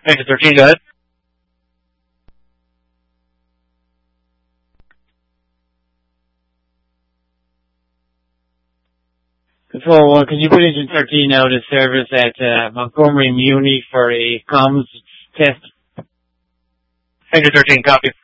Sector 13, go ahead. Control 1, can you put Engine 13 out of service at Montgomery Muni for a comms test? Sector 13, copy.